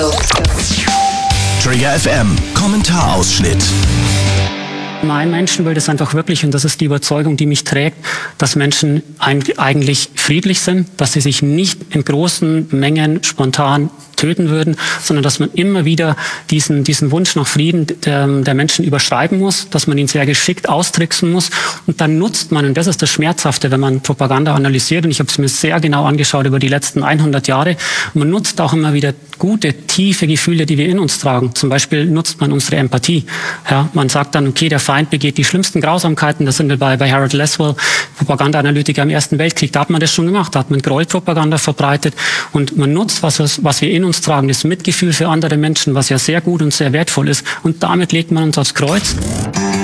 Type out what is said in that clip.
Trigger FM, Kommentarausschnitt. Mein Menschenbild ist einfach wirklich, und das ist die Überzeugung, die mich trägt, dass Menschen eigentlich friedlich sind, dass sie sich nicht in großen Mengen spontan töten würden, sondern dass man immer wieder diesen Wunsch nach Frieden der Menschen überschreiben muss, dass man ihn sehr geschickt austricksen muss. Und dann nutzt man, und das ist das Schmerzhafte, wenn man Propaganda analysiert, und ich habe es mir sehr genau angeschaut über die letzten 100 Jahre, man nutzt auch immer wieder gute, tiefe Gefühle, die wir in uns tragen. Zum Beispiel nutzt man unsere Empathie. Ja, man sagt dann, okay, der Feind begeht die schlimmsten Grausamkeiten. Das sind wir bei Harold Laswell, Propagandaanalytiker im Ersten Weltkrieg. Da hat man das schon gemacht. Da hat man Gräuelpropaganda verbreitet. Und man nutzt, was wir in uns tragen, das Mitgefühl für andere Menschen, was ja sehr gut und sehr wertvoll ist. Und damit legt man uns aufs Kreuz.